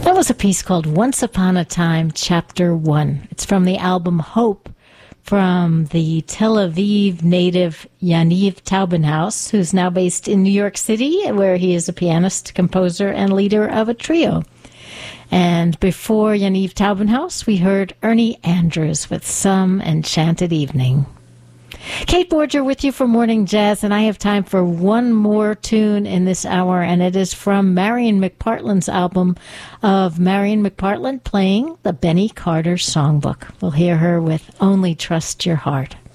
That was a piece called Once Upon a Time, Chapter 1. It's from the album Hope from the Tel Aviv native Yaniv Taubenhaus, who's now based in New York City, where he is a pianist, composer, and leader of a trio. And before Yaniv Taubenhaus, we heard Ernie Andrews with Some Enchanted Evening. Kate Borger with you for Morning Jazz, and I have time for one more tune in this hour, and it is from Marion McPartland's album of Marion McPartland playing the Benny Carter Songbook. We'll hear her with Only Trust Your Heart.